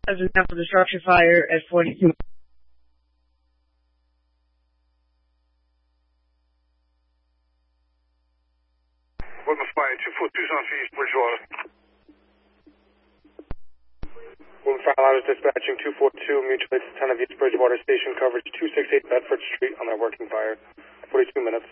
As an example, the structure fire at 42. Woodman Fire 242 Southeast Bridgewater. Woodman Fire Line is dispatching 242, mutual aid to 10 of East Bridgewater Station, coverage 268 Bedford Street on their working fire. 42 minutes.